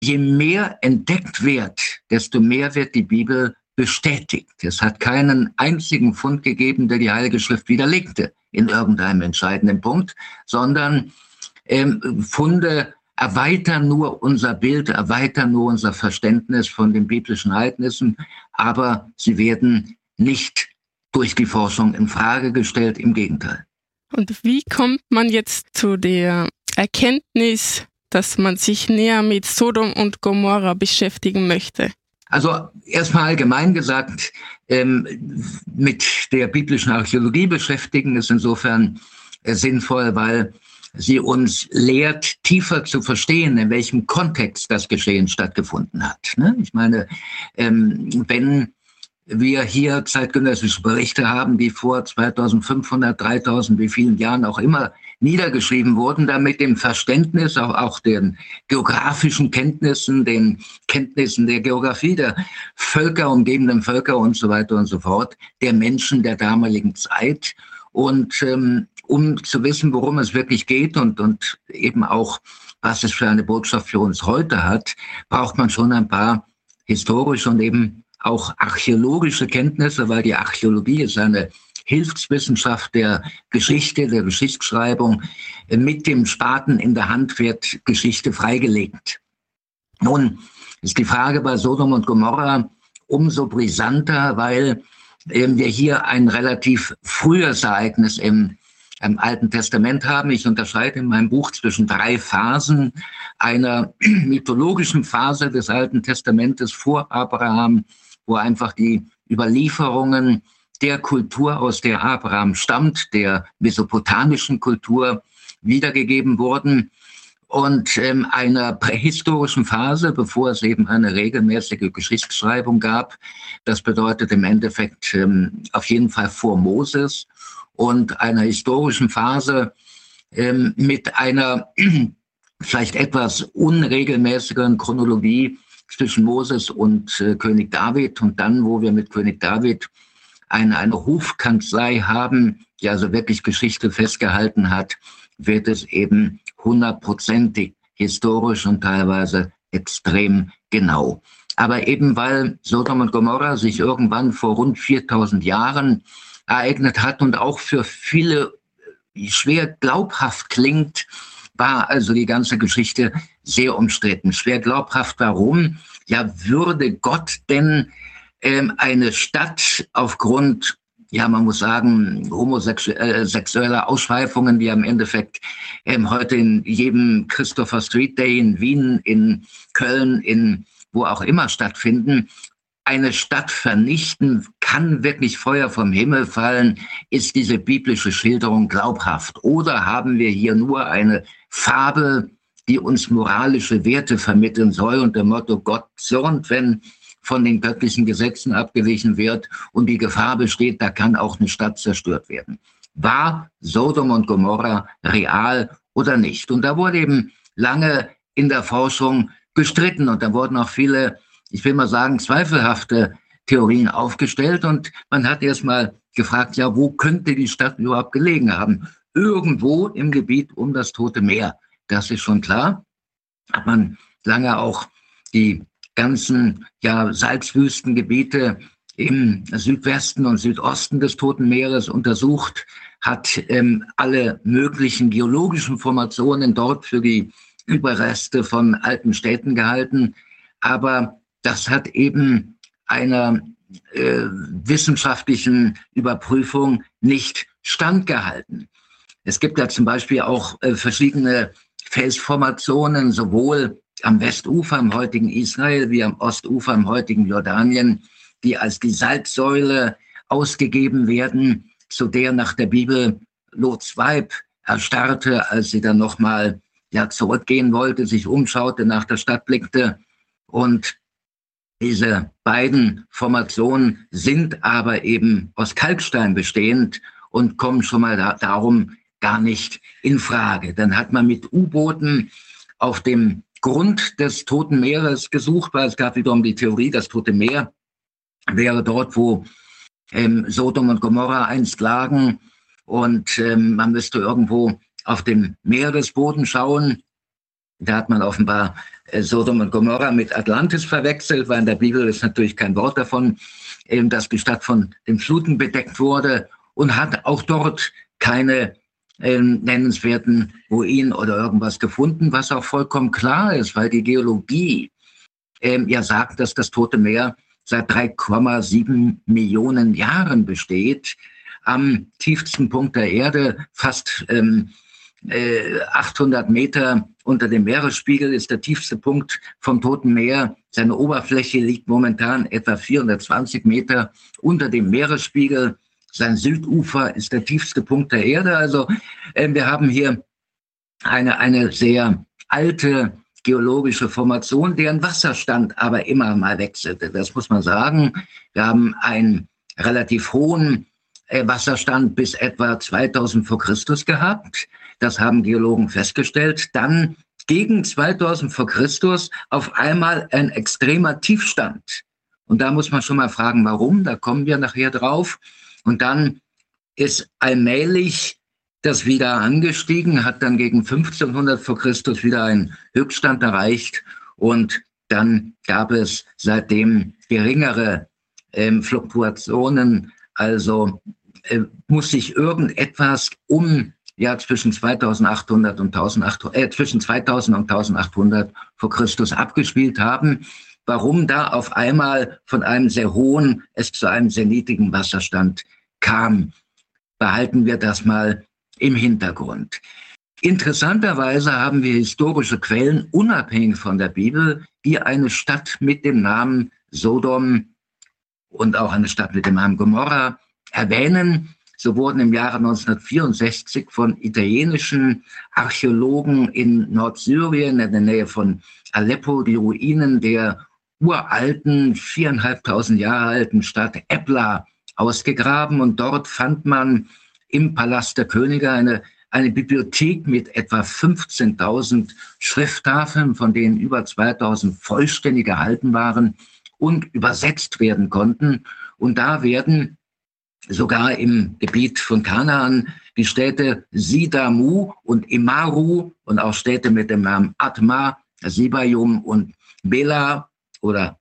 je mehr entdeckt wird, desto mehr wird die Bibel bestätigt. Es hat keinen einzigen Fund gegeben, der die Heilige Schrift widerlegte in irgendeinem entscheidenden Punkt, sondern Funde erweitern nur unser Bild, erweitern nur unser Verständnis von den biblischen Ereignissen, aber sie werden nicht durch die Forschung in Frage gestellt, im Gegenteil. Und wie kommt man jetzt zu der Erkenntnis, dass man sich näher mit Sodom und Gomorra beschäftigen möchte? Also erstmal allgemein gesagt, mit der biblischen Archäologie beschäftigen ist insofern sinnvoll, weil sie uns lehrt, tiefer zu verstehen, in welchem Kontext das Geschehen stattgefunden hat. Ich meine, wenn wir hier zeitgenössische Berichte haben, die vor 2500, 3000, wie vielen Jahren auch immer niedergeschrieben wurden, dann mit dem Verständnis, auch den geografischen Kenntnissen, den Kenntnissen der Geografie, der Völker, umgebenden Völker und so weiter und so fort, der Menschen der damaligen Zeit. Und um zu wissen, worum es wirklich geht und eben auch, was es für eine Botschaft für uns heute hat, braucht man schon ein paar historische und eben auch archäologische Kenntnisse, weil die Archäologie ist eine Hilfswissenschaft der Geschichte, der Geschichtsschreibung. Mit dem Spaten in der Hand wird Geschichte freigelegt. Nun ist die Frage bei Sodom und Gomorra umso brisanter, weil wir hier ein relativ frühes Ereignis im Alten Testament haben. Ich unterscheide in meinem Buch zwischen 3 Phasen einer mythologischen Phase des Alten Testamentes vor Abraham, wo einfach die Überlieferungen der Kultur, aus der Abraham stammt, der mesopotamischen Kultur, wiedergegeben wurden, und einer prähistorischen Phase, bevor es eben eine regelmäßige Geschichtsschreibung gab. Das bedeutet im Endeffekt auf jeden Fall vor Moses, und einer historischen Phase mit einer vielleicht etwas unregelmäßigeren Chronologie zwischen Moses und König David, und dann, wo wir mit König David eine Hofkanzlei haben, die also wirklich Geschichte festgehalten hat, wird es eben 100%ig historisch und teilweise extrem genau. Aber eben weil Sodom und Gomorra sich irgendwann vor rund 4000 Jahren ereignet hat und auch für viele schwer glaubhaft klingt, war also die ganze Geschichte sehr umstritten. Schwer glaubhaft, warum? Ja, würde Gott denn eine Stadt aufgrund, ja, man muss sagen, homosexueller Ausschweifungen, die am Endeffekt heute in jedem Christopher Street Day in Wien, in Köln, in wo auch immer stattfinden, eine Stadt vernichten? Kann wirklich Feuer vom Himmel fallen? Ist diese biblische Schilderung glaubhaft? Oder haben wir hier nur eine Fabel, die uns moralische Werte vermitteln soll, und der Motto, Gott zürnt, wenn von den göttlichen Gesetzen abgewichen wird, und die Gefahr besteht, da kann auch eine Stadt zerstört werden. War Sodom und Gomorra real oder nicht? Und da wurde eben lange in der Forschung gestritten, und da wurden auch viele, ich will mal sagen, zweifelhafte Theorien aufgestellt, und man hat erstmal gefragt, ja, wo könnte die Stadt überhaupt gelegen haben? Irgendwo im Gebiet um das Tote Meer. Das ist schon klar. Hat man lange auch die ganzen Salzwüstengebiete im Südwesten und Südosten des Toten Meeres untersucht, hat alle möglichen geologischen Formationen dort für die Überreste von alten Städten gehalten. Aber das hat eben einer wissenschaftlichen Überprüfung nicht standgehalten. Es gibt ja zum Beispiel auch verschiedene Felsformationen, sowohl am Westufer im heutigen Israel wie am Ostufer im heutigen Jordanien, die als die Salzsäule ausgegeben werden, zu der nach der Bibel Lots Weib erstarrte, als sie dann nochmal zurückgehen wollte, sich umschaute, nach der Stadt blickte. Und diese beiden Formationen sind aber eben aus Kalkstein bestehend und kommen schon mal darum gar nicht in Frage. Dann hat man mit U-Booten auf dem Grund des Toten Meeres gesucht, weil es gab wiederum die Theorie, das Tote Meer wäre dort, wo Sodom und Gomorra einst lagen, und man müsste irgendwo auf dem Meeresboden schauen. Da hat man offenbar Sodom und Gomorra mit Atlantis verwechselt, weil in der Bibel ist natürlich kein Wort davon, dass die Stadt von den Fluten bedeckt wurde, und hat auch dort keine nennenswerten Ruinen oder irgendwas gefunden, was auch vollkommen klar ist, weil die Geologie ja sagt, dass das Tote Meer seit 3,7 Millionen Jahren besteht. Am tiefsten Punkt der Erde, fast 800 Meter unter dem Meeresspiegel, ist der tiefste Punkt vom Toten Meer. Seine Oberfläche liegt momentan etwa 420 Meter unter dem Meeresspiegel. Sein Südufer ist der tiefste Punkt der Erde. Also wir haben hier eine sehr alte geologische Formation, deren Wasserstand aber immer mal wechselte. Das muss man sagen. Wir haben einen relativ hohen Wasserstand bis etwa 2000 vor Christus gehabt. Das haben Geologen festgestellt. Dann gegen 2000 vor Christus auf einmal ein extremer Tiefstand. Und da muss man schon mal fragen, warum? Da kommen wir nachher drauf. Und dann ist allmählich das wieder angestiegen, hat dann gegen 1500 vor Christus wieder einen Höchststand erreicht. Und dann gab es seitdem geringere Fluktuationen. Also muss sich irgendetwas zwischen 2800 und 1800, zwischen 2000 und 1800 vor Christus abgespielt haben. Warum da auf einmal von einem sehr hohen es zu einem sehr niedrigen Wasserstand kam, behalten wir das mal im Hintergrund. Interessanterweise haben wir historische Quellen, unabhängig von der Bibel, die eine Stadt mit dem Namen Sodom und auch eine Stadt mit dem Namen Gomorra erwähnen. So wurden im Jahre 1964 von italienischen Archäologen in Nordsyrien, in der Nähe von Aleppo, die Ruinen der uralten, 4.500 Jahre alten Stadt Ebla ausgegraben. Und dort fand man im Palast der Könige eine Bibliothek mit etwa 15.000 Schrifttafeln, von denen über 2.000 vollständig erhalten waren und übersetzt werden konnten. Und da werden sogar im Gebiet von Kanaan die Städte Sidamu und Imaru und auch Städte mit dem Namen Atma, Sibayum und Bela oder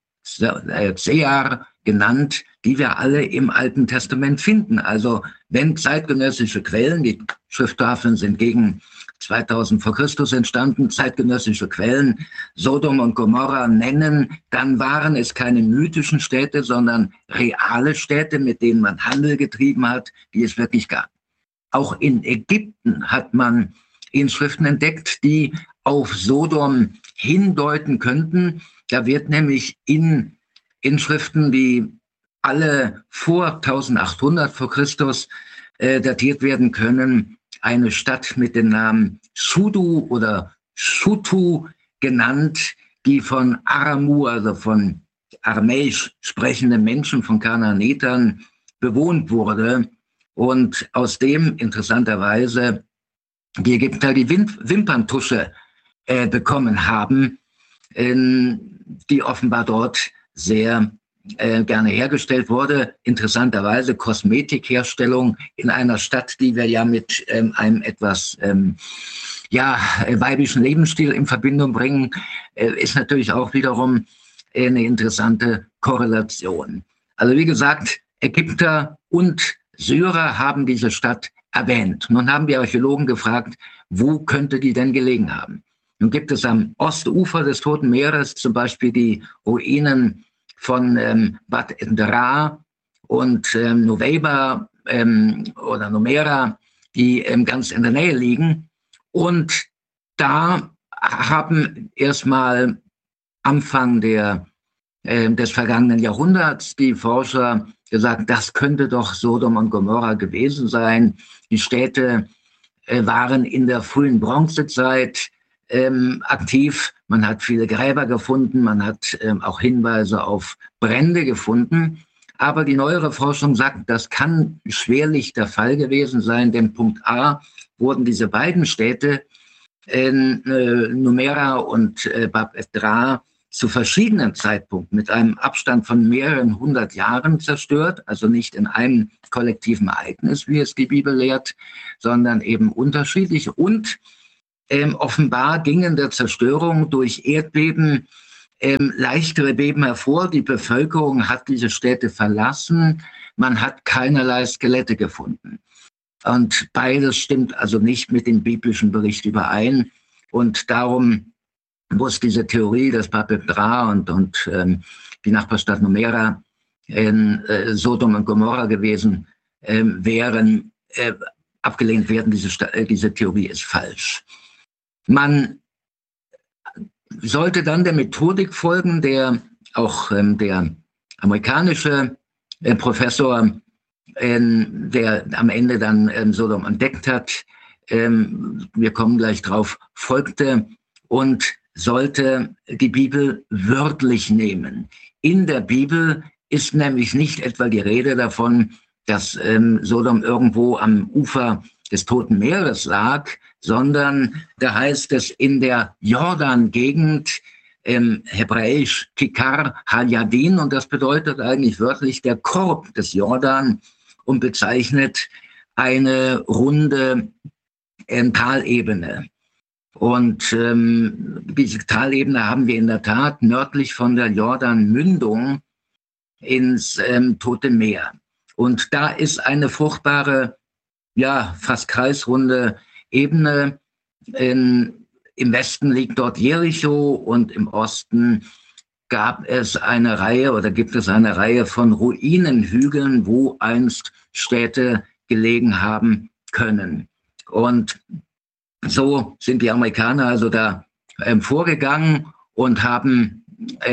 Zear genannt, die wir alle im Alten Testament finden. Also wenn zeitgenössische Quellen, die Schrifttafeln sind gegen 2000 vor Christus entstanden, zeitgenössische Quellen Sodom und Gomorra nennen, dann waren es keine mythischen Städte, sondern reale Städte, mit denen man Handel getrieben hat, die es wirklich gab. Auch in Ägypten hat man Inschriften entdeckt, die auf Sodom hindeuten könnten. Da wird nämlich in Inschriften, die alle vor 1800 vor Christus datiert werden können, eine Stadt mit dem Namen Shudu oder Shutu genannt, die von Aramu, also von aramäisch sprechenden Menschen, von Kanaanitern bewohnt wurde. Und aus dem interessanterweise die Ägypter die Wimperntusche bekommen haben, die offenbar dort sehr gerne hergestellt wurde. Interessanterweise Kosmetikherstellung in einer Stadt, die wir ja mit einem etwas weibischen Lebensstil in Verbindung bringen, ist natürlich auch wiederum eine interessante Korrelation. Also wie gesagt, Ägypter und Syrer haben diese Stadt erwähnt. Nun haben die Archäologen gefragt, wo könnte die denn gelegen haben? Nun gibt es am Ostufer des Toten Meeres zum Beispiel die Ruinen von Bad Edra und Nuweiba oder Numera, die ganz in der Nähe liegen. Und da haben erstmal Anfang des vergangenen Jahrhunderts die Forscher gesagt, das könnte doch Sodom und Gomorra gewesen sein. Die Städte waren in der frühen Bronzezeit aktiv. Man hat viele Gräber gefunden, man hat auch Hinweise auf Brände gefunden. Aber die neuere Forschung sagt, das kann schwerlich der Fall gewesen sein, denn Punkt A wurden diese beiden Städte, Numera und Bab Edra, zu verschiedenen Zeitpunkten mit einem Abstand von mehreren 100 Jahren zerstört, also nicht in einem kollektiven Ereignis, wie es die Bibel lehrt, sondern eben unterschiedlich. Und Offenbar gingen der Zerstörung durch Erdbeben leichtere Beben hervor. Die Bevölkerung hat diese Städte verlassen. Man hat keinerlei Skelette gefunden. Und beides stimmt also nicht mit dem biblischen Bericht überein. Und darum muss diese Theorie, dass Babel-Dra und die Nachbarstadt Numera in Sodom und Gomorra gewesen wären, abgelehnt werden. Diese Theorie ist falsch. Man sollte dann der Methodik folgen, der auch der amerikanische Professor, der am Ende dann Sodom entdeckt hat, wir kommen gleich drauf, folgte und sollte die Bibel wörtlich nehmen. In der Bibel ist nämlich nicht etwa die Rede davon, dass Sodom irgendwo am Ufer des Toten Meeres lag, sondern da heißt es in der Jordan-Gegend, hebräisch Kikar Haljadin, und das bedeutet eigentlich wörtlich der Korb des Jordan und bezeichnet eine runde Talebene. Und diese Talebene haben wir in der Tat nördlich von der Jordan-Mündung ins Tote Meer. Und da ist eine fruchtbare, ja, fast kreisrunde Ebene. Im Westen liegt dort Jericho und im Osten gibt es eine Reihe von Ruinenhügeln, wo einst Städte gelegen haben können. Und so sind die Amerikaner also da vorgegangen und haben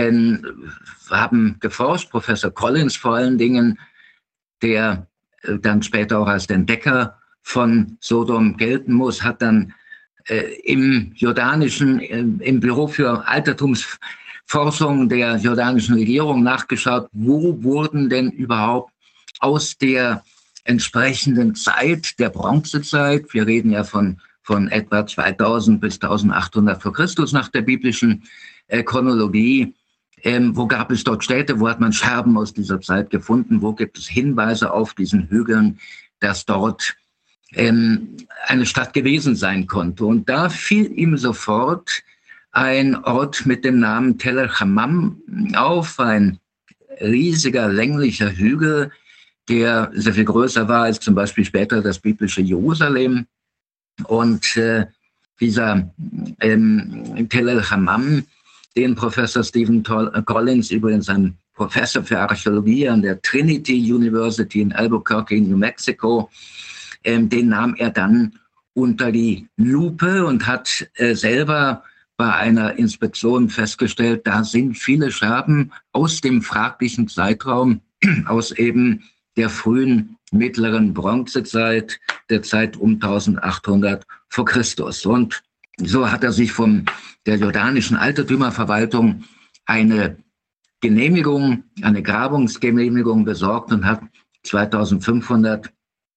geforscht. Professor Collins vor allen Dingen, der dann später auch als der Entdecker von Sodom gelten muss, hat dann im Büro für Altertumsforschung der jordanischen Regierung nachgeschaut, wo wurden denn überhaupt aus der entsprechenden Zeit, der Bronzezeit, wir reden ja von etwa 2000 bis 1800 vor Christus nach der biblischen Chronologie, wo gab es dort Städte, wo hat man Scherben aus dieser Zeit gefunden, wo gibt es Hinweise auf diesen Hügeln, dass dort eine Stadt gewesen sein konnte. Und da fiel ihm sofort ein Ort mit dem Namen Tel el-Hammam auf, ein riesiger, länglicher Hügel, der sehr viel größer war als zum Beispiel später das biblische Jerusalem. Und dieser Tel el-Hammam, den Professor Stephen Collins, übrigens ein Professor für Archäologie an der Trinity University in Albuquerque, New Mexico, den nahm er dann unter die Lupe und hat selber bei einer Inspektion festgestellt, da sind viele Scherben aus dem fraglichen Zeitraum, aus eben der frühen mittleren Bronzezeit, der Zeit um 1800 vor Christus. Und so hat er sich von der jordanischen Altertümerverwaltung eine Grabungsgenehmigung besorgt und hat 2005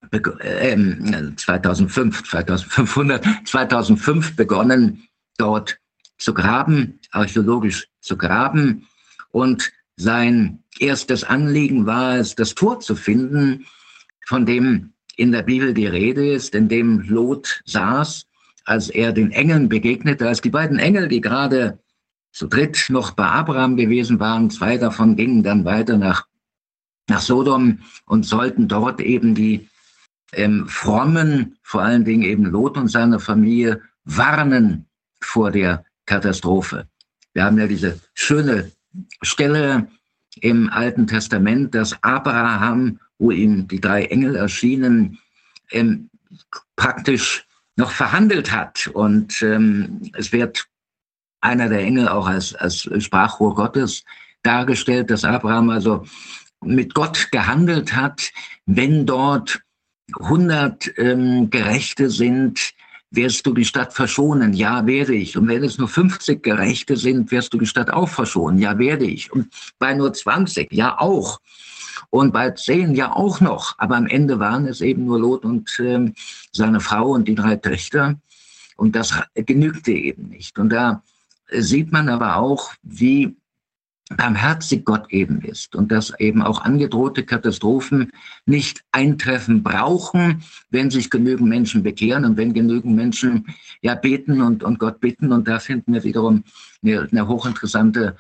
begonnen, dort zu graben, archäologisch zu graben. Und sein erstes Anliegen war es, das Tor zu finden, von dem in der Bibel die Rede ist, in dem Lot saß, als er den Engeln begegnete, als die beiden Engel, die gerade zu dritt noch bei Abraham gewesen waren, 2 davon gingen dann weiter nach Sodom und sollten dort eben die Frommen, vor allen Dingen eben Lot und seine Familie, warnen vor der Katastrophe. Wir haben ja diese schöne Stelle im Alten Testament, dass Abraham, wo ihm die 3 Engel erschienen, praktisch noch verhandelt hat. Und es wird einer der Engel auch als Sprachrohr Gottes dargestellt, dass Abraham also mit Gott gehandelt hat. Wenn dort 100 Gerechte sind, wirst du die Stadt verschonen? Ja, werde ich. Und wenn es nur 50 Gerechte sind, wirst du die Stadt auch verschonen? Ja, werde ich. Und bei nur 20? Ja, auch. Und bei 10? Ja, auch noch. Aber am Ende waren es eben nur Lot und seine Frau und die 3 Töchter. Und das genügte eben nicht. Und da sieht man aber auch, wie barmherzig Gott eben ist und dass eben auch angedrohte Katastrophen nicht eintreffen brauchen, wenn sich genügend Menschen bekehren und wenn genügend Menschen ja beten und Gott bitten. Und da finden wir wiederum eine hochinteressante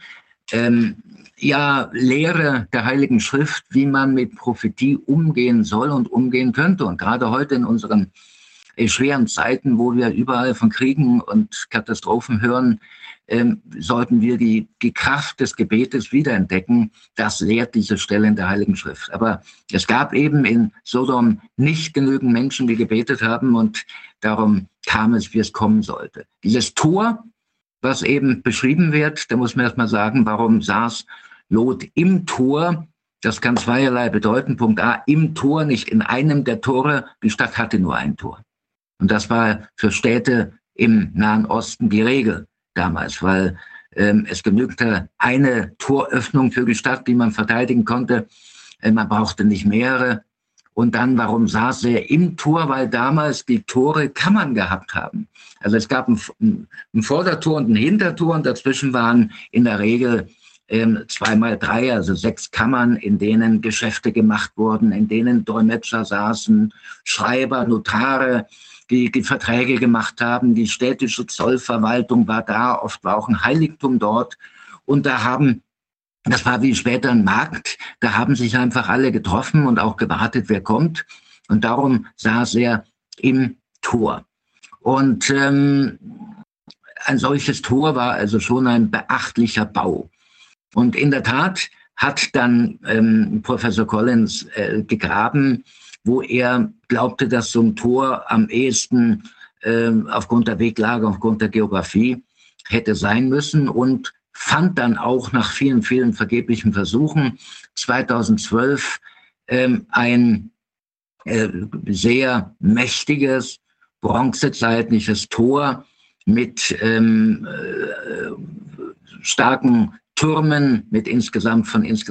Lehre der Heiligen Schrift, wie man mit Prophetie umgehen soll und umgehen könnte. Und gerade heute in unseren schweren Zeiten, wo wir überall von Kriegen und Katastrophen hören, sollten wir die Kraft des Gebetes wiederentdecken. Das lehrt diese Stelle in der Heiligen Schrift. Aber es gab eben in Sodom nicht genügend Menschen, die gebetet haben, und darum kam es, wie es kommen sollte. Dieses Tor, was eben beschrieben wird, da muss man erst mal sagen, warum saß Lot im Tor? Das kann zweierlei bedeuten. Punkt A, im Tor, nicht in einem der Tore. Die Stadt hatte nur ein Tor. Und das war für Städte im Nahen Osten die Regel damals, weil es genügte eine Toröffnung für die Stadt, die man verteidigen konnte. Man brauchte nicht mehrere. Und dann, warum saß er im Tor? Weil damals die Tore Kammern gehabt haben. Also es gab ein Vordertor und ein Hintertor, und dazwischen waren in der Regel 2x3, also 6 Kammern, in denen Geschäfte gemacht wurden, in denen Dolmetscher saßen, Schreiber, Notare, die Verträge gemacht haben. Die städtische Zollverwaltung war da, oft war auch ein Heiligtum dort. Und das war wie später ein Markt, da haben sich einfach alle getroffen und auch gewartet, wer kommt. Und darum saß er im Tor. Und ein solches Tor war also schon ein beachtlicher Bau. Und in der Tat hat dann Professor Collins gegraben, wo er glaubte, dass so ein Tor am ehesten aufgrund der Weglage, aufgrund der Geografie hätte sein müssen, und fand dann auch nach vielen, vielen vergeblichen Versuchen 2012 ein sehr mächtiges, bronzezeitliches Tor mit starken Türmen, mit insgesamt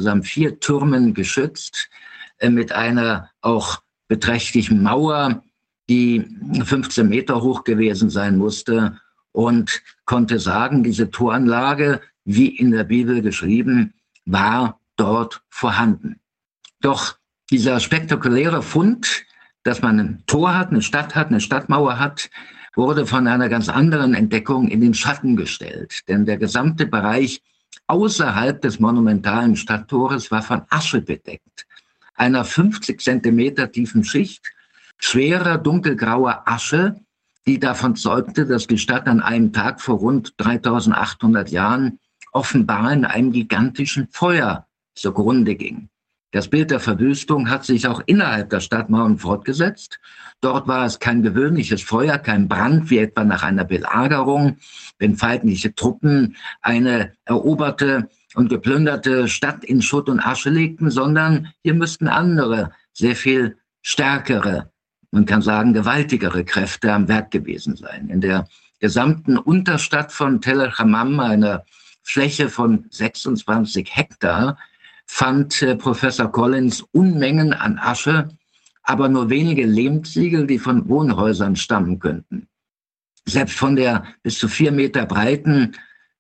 4 Türmen geschützt, mit einer auch beträchtlichen Mauer, die 15 Meter hoch gewesen sein musste, und konnte sagen, diese Toranlage, wie in der Bibel geschrieben, war dort vorhanden. Doch dieser spektakuläre Fund, dass man ein Tor hat, eine Stadt hat, eine Stadtmauer hat, wurde von einer ganz anderen Entdeckung in den Schatten gestellt. Denn der gesamte Bereich außerhalb des monumentalen Stadttores war von Asche bedeckt. Einer 50 Zentimeter tiefen Schicht schwerer, dunkelgrauer Asche, die davon zeugte, dass die Stadt an einem Tag vor rund 3800 Jahren offenbar in einem gigantischen Feuer zugrunde ging. Das Bild der Verwüstung hat sich auch innerhalb der Stadtmauern fortgesetzt. Dort war es kein gewöhnliches Feuer, kein Brand, wie etwa nach einer Belagerung, wenn feindliche Truppen eine eroberte und geplünderte Stadt in Schutt und Asche legten, sondern hier müssten andere, sehr viel stärkere, man kann sagen gewaltigere Kräfte am Werk gewesen sein. In der gesamten Unterstadt von Tel el-Hammam, einer Fläche von 26 Hektar, fand Professor Collins Unmengen an Asche, aber nur wenige Lehmziegel, die von Wohnhäusern stammen könnten. Selbst von der bis zu 4 Meter breiten,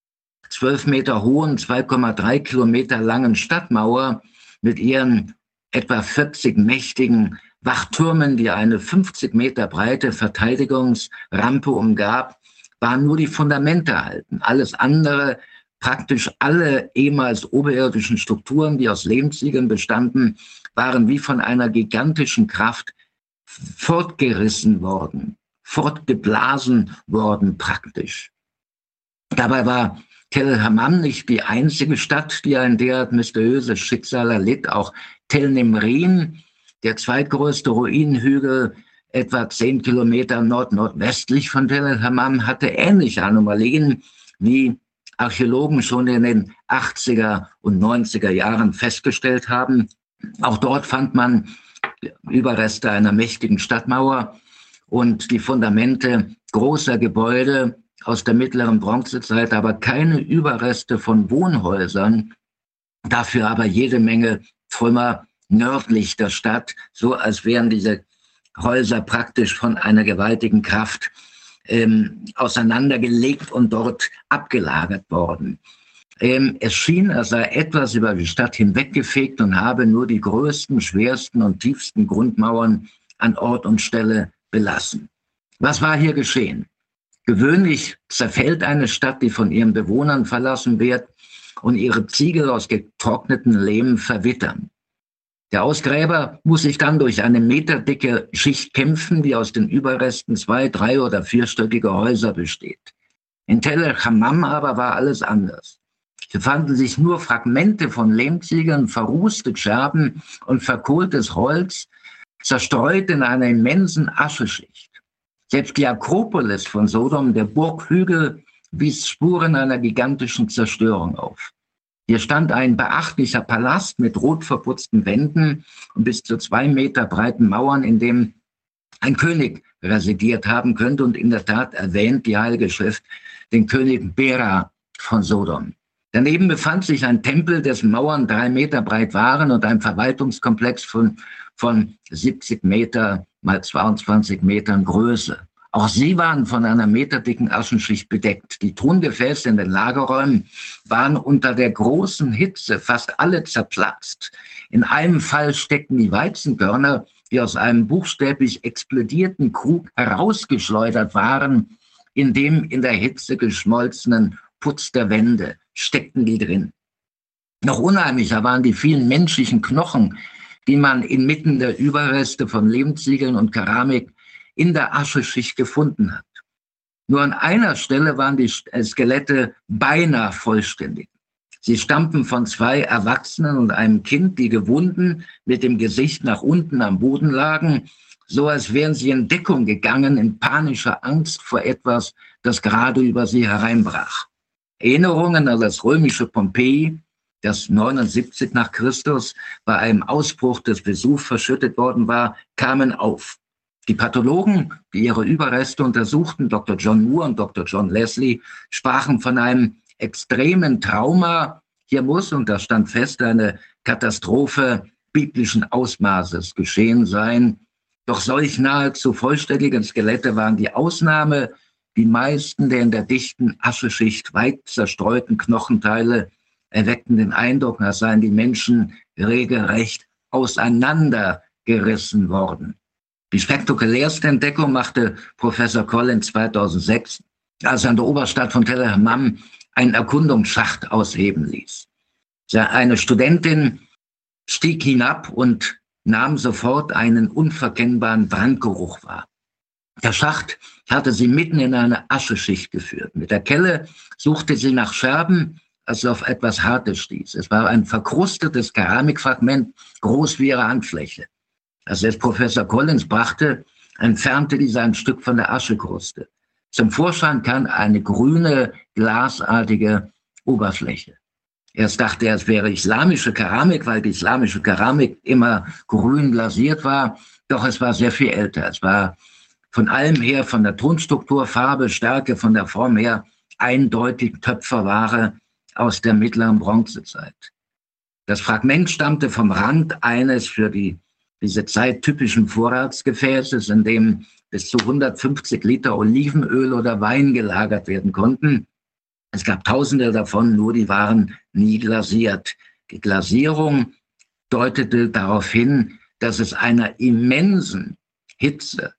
12 Meter hohen, 2,3 Kilometer langen Stadtmauer mit ihren etwa 40 mächtigen Wachtürmen, die eine 50 Meter breite Verteidigungsrampe umgab, waren nur die Fundamente erhalten. Alles andere, praktisch alle ehemals oberirdischen Strukturen, die aus Lehmziegeln bestanden, waren wie von einer gigantischen Kraft fortgerissen worden, fortgeblasen worden praktisch. Dabei war Tel el-Hammam nicht die einzige Stadt, die ein derart mysteriöses Schicksal erlitt. Auch Tel Nimrin, der zweitgrößte Ruinenhügel, etwa 10 Kilometer nordnordwestlich von Tel el-Hammam, hatte ähnliche Anomalien, wie Archäologen schon in den 80er und 90er Jahren festgestellt haben. Auch dort fand man Überreste einer mächtigen Stadtmauer und die Fundamente großer Gebäude aus der mittleren Bronzezeit, aber keine Überreste von Wohnhäusern, dafür aber jede Menge Trümmer nördlich der Stadt, so als wären diese Häuser praktisch von einer gewaltigen Kraft auseinandergelegt und dort abgelagert worden. Es schien, er sei etwas über die Stadt hinweggefegt und habe nur die größten, schwersten und tiefsten Grundmauern an Ort und Stelle belassen. Was war hier geschehen? Gewöhnlich zerfällt eine Stadt, die von ihren Bewohnern verlassen wird, und ihre Ziegel aus getrockneten Lehm verwittern. Der Ausgräber muss sich dann durch eine meterdicke Schicht kämpfen, die aus den Überresten 2-, 3- oder 4-stöckige Häuser besteht. In Tel el-Hammam aber war alles anders. Hier fanden sich nur Fragmente von Lehmziegeln, verrußte Scherben und verkohltes Holz, zerstreut in einer immensen Ascheschicht. Selbst die Akropolis von Sodom, der Burghügel, wies Spuren einer gigantischen Zerstörung auf. Hier stand ein beachtlicher Palast mit rot verputzten Wänden und bis zu 2 Meter breiten Mauern, in dem ein König residiert haben könnte. Und in der Tat erwähnt die Heilige Schrift den König Bera von Sodom. Daneben befand sich ein Tempel, dessen Mauern 3 Meter breit waren, und ein Verwaltungskomplex von 70 Meter mal 22 Metern Größe. Auch sie waren von einer meterdicken Aschenschicht bedeckt. Die Tongefäße in den Lagerräumen waren unter der großen Hitze fast alle zerplatzt. In einem Fall steckten die Weizenkörner, die aus einem buchstäblich explodierten Krug herausgeschleudert waren, in dem in der Hitze geschmolzenen Putz der Wände steckten die drin. Noch unheimlicher waren die vielen menschlichen Knochen, die man inmitten der Überreste von Lehmziegeln und Keramik in der Ascheschicht gefunden hat. Nur an einer Stelle waren die Skelette beinahe vollständig. Sie stammten von 2 Erwachsenen und einem Kind, die gewunden mit dem Gesicht nach unten am Boden lagen, so als wären sie in Deckung gegangen in panischer Angst vor etwas, das gerade über sie hereinbrach. Erinnerungen an das römische Pompeji, das 79 nach Christus bei einem Ausbruch des Vesuv verschüttet worden war, kamen auf. Die Pathologen, die ihre Überreste untersuchten, Dr. John Moore und Dr. John Leslie, sprachen von einem extremen Trauma. Hier muss, und das stand fest, eine Katastrophe biblischen Ausmaßes geschehen sein. Doch solch nahezu vollständigen Skelette waren die Ausnahme. Die meisten der in der dichten Ascheschicht weit zerstreuten Knochenteile erweckten den Eindruck, als seien die Menschen regelrecht auseinandergerissen worden. Die spektakulärste Entdeckung machte Professor Collins 2006, als er an der Oberstadt von Tel el-Hammam einen Erkundungsschacht ausheben ließ. Eine Studentin stieg hinab und nahm sofort einen unverkennbaren Brandgeruch wahr. Der Schacht hatte sie mitten in eine Ascheschicht geführt. Mit der Kelle suchte sie nach Scherben, als sie auf etwas Hartes stieß. Es war ein verkrustetes Keramikfragment, groß wie ihre Handfläche. Als es Professor Collins brachte, entfernte dieser ein Stück von der Aschekruste. Zum Vorschein kam eine grüne, glasartige Oberfläche. Erst dachte er, es wäre islamische Keramik, weil die islamische Keramik immer grün glasiert war. Doch es war sehr viel älter. Es war von allem her, von der Tonstruktur, Farbe, Stärke, von der Form her, eindeutig Töpferware aus der mittleren Bronzezeit. Das Fragment stammte vom Rand eines für diese Zeit typischen Vorratsgefäßes, in dem bis zu 150 Liter Olivenöl oder Wein gelagert werden konnten. Es gab Tausende davon, nur die waren nie glasiert. Die Glasierung deutete darauf hin, dass es einer immensen Hitze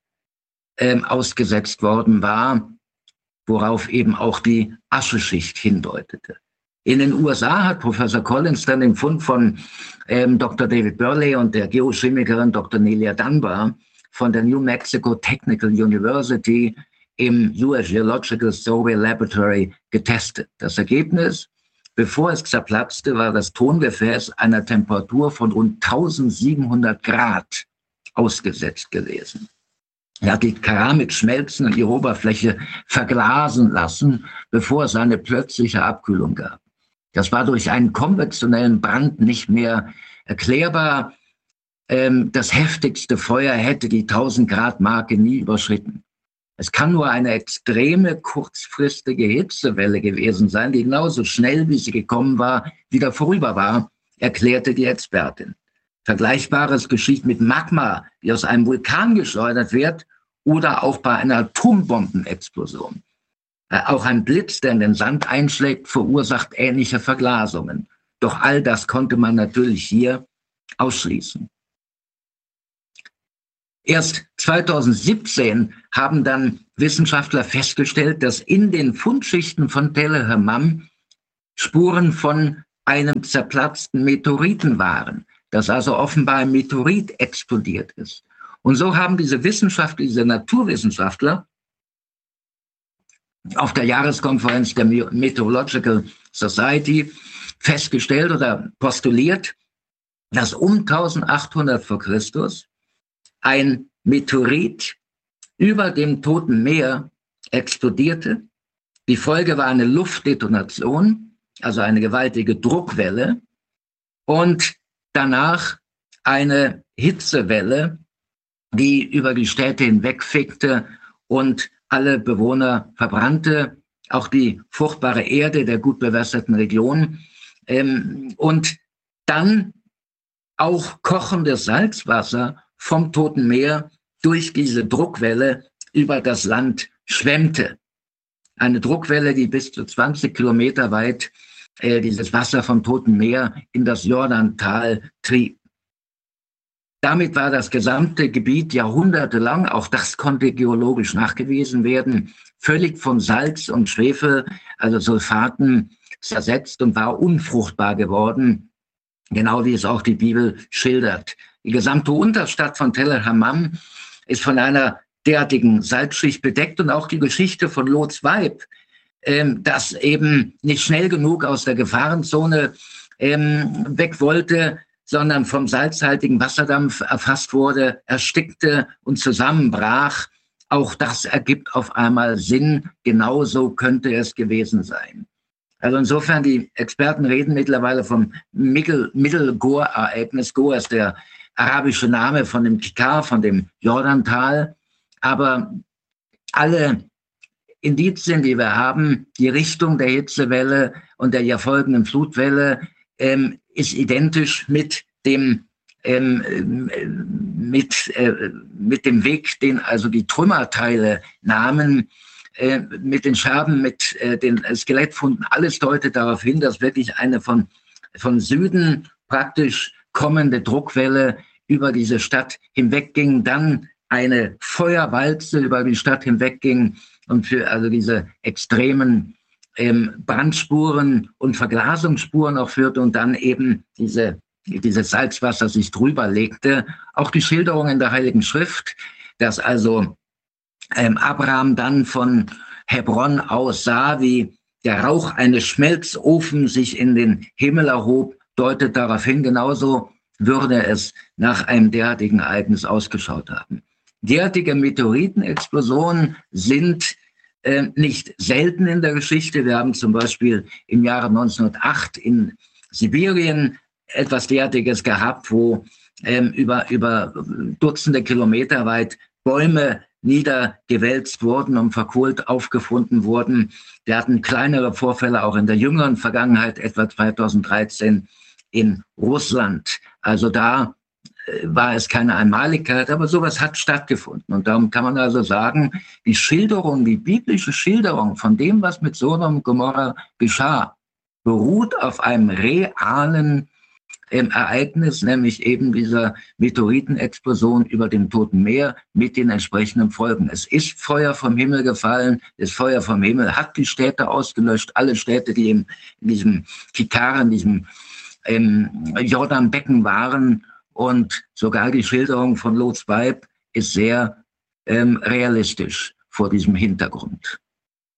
ausgesetzt worden war, worauf eben auch die Ascheschicht hindeutete. In den USA hat Professor Collins dann den Fund von Dr. David Burley und der Geochemikerin Dr. Nelia Dunbar von der New Mexico Technical University im US Geological Survey Laboratory getestet. Das Ergebnis: Bevor es zerplatzte, war das Tongefäß einer Temperatur von rund 1700 Grad ausgesetzt gewesen. Er hat die Keramik schmelzen und ihre Oberfläche verglasen lassen, bevor es eine plötzliche Abkühlung gab. Das war durch einen konventionellen Brand nicht mehr erklärbar. Das heftigste Feuer hätte die 1000-Grad-Marke nie überschritten. Es kann nur eine extreme, kurzfristige Hitzewelle gewesen sein, die genauso schnell, wie sie gekommen war, wieder vorüber war, erklärte die Expertin. Vergleichbares geschieht mit Magma, die aus einem Vulkan geschleudert wird, oder auch bei einer Atombombenexplosion. Auch ein Blitz, der in den Sand einschlägt, verursacht ähnliche Verglasungen. Doch all das konnte man natürlich hier ausschließen. Erst 2017 haben dann Wissenschaftler festgestellt, dass in den Fundschichten von Tel El Hammam Spuren von einem zerplatzten Meteoriten waren, dass also offenbar ein Meteorit explodiert ist. Und so haben diese Wissenschaftler, diese Naturwissenschaftler auf der Jahreskonferenz der Meteorological Society festgestellt oder postuliert, dass um 1800 vor Christus ein Meteorit über dem Toten Meer explodierte. Die Folge war eine Luftdetonation, also eine gewaltige Druckwelle, und danach eine Hitzewelle, die über die Städte hinwegfegte und alle Bewohner verbrannte, auch die fruchtbare Erde der gut bewässerten Region, und dann auch kochendes Salzwasser vom Toten Meer durch diese Druckwelle über das Land schwemmte. Eine Druckwelle, die bis zu 20 Kilometer weit dieses Wasser vom Toten Meer in das Jordantal trieb. Damit war das gesamte Gebiet jahrhundertelang, auch das konnte geologisch nachgewiesen werden, völlig von Salz und Schwefel, also Sulfaten, zersetzt und war unfruchtbar geworden, genau wie es auch die Bibel schildert. Die gesamte Unterstadt von Tel El Hammam ist von einer derartigen Salzschicht bedeckt, und auch die Geschichte von Lots Weib, das eben nicht schnell genug aus der Gefahrenzone weg wollte, sondern vom salzhaltigen Wasserdampf erfasst wurde, erstickte und zusammenbrach. Auch das ergibt auf einmal Sinn. Genauso könnte es gewesen sein. Also insofern, die Experten reden mittlerweile vom Mittelgor-Ereignis. Gor ist der arabische Name von dem Kikar, von dem Jordantal. Aber alle Indizien, die wir haben, die Richtung der Hitzewelle und der folgenden Flutwelle, ist identisch mit dem Weg, den also die Trümmerteile nahmen, mit den Scherben, mit den Skelettfunden. Alles deutet darauf hin, dass wirklich eine von Süden praktisch kommende Druckwelle über diese Stadt hinwegging, dann eine Feuerwalze über die Stadt hinwegging und für also diese extremen Brandspuren und Verglasungsspuren auch führte und dann eben dieses Salzwasser sich drüber legte. Auch die Schilderung in der Heiligen Schrift, dass also Abraham dann von Hebron aus sah, wie der Rauch eines Schmelzofens sich in den Himmel erhob, deutet darauf hin, genauso würde es nach einem derartigen Ereignis ausgeschaut haben. Derartige Meteoritenexplosionen sind nicht selten in der Geschichte. Wir haben zum Beispiel im Jahre 1908 in Sibirien etwas derartiges gehabt, wo über Dutzende Kilometer weit Bäume niedergewälzt wurden und verkohlt aufgefunden wurden. Wir hatten kleinere Vorfälle auch in der jüngeren Vergangenheit, etwa 2013 in Russland. Also da war es keine Einmaligkeit, aber sowas hat stattgefunden. Und darum kann man also sagen, die biblische Schilderung von dem, was mit Sodom und Gomorra geschah, beruht auf einem realen Ereignis, nämlich eben dieser Meteoritenexplosion über dem Toten Meer mit den entsprechenden Folgen. Es ist Feuer vom Himmel gefallen, das Feuer vom Himmel hat die Städte ausgelöscht, alle Städte, die in diesem Kikar, in diesem Jordanbecken waren, und sogar die Schilderung von Lots Weib ist sehr realistisch vor diesem Hintergrund.